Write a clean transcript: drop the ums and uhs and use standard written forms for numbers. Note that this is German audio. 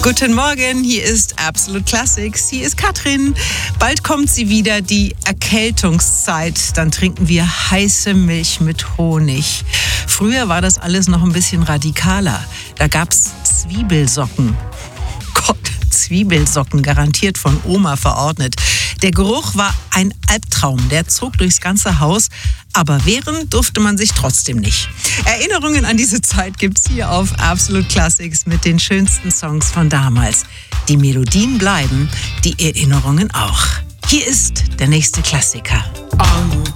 Guten Morgen, hier ist Absolute Classics. Hier ist Katrin. Bald kommt sie wieder, die Erkältungszeit. Dann trinken wir heiße Milch mit Honig. Früher war das alles noch ein bisschen radikaler. Da gab's Zwiebelsocken. Gott, Zwiebelsocken, garantiert von Oma verordnet. Der Geruch war ein Albtraum, der zog durchs ganze Haus, aber wehren durfte man sich trotzdem nicht. Erinnerungen an diese Zeit gibt's hier auf Absolute Classics mit den schönsten Songs von damals. Die Melodien bleiben, die Erinnerungen auch. Hier ist der nächste Klassiker. An